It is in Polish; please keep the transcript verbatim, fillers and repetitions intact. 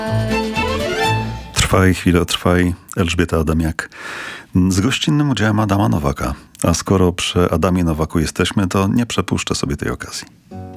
Trwaj, chwilę trwaj, Elżbieta Adamiak. Z gościnnym udziałem Adama Nowaka. A skoro przy Adamie Nowaku jesteśmy, to nie przepuszczę sobie tej okazji.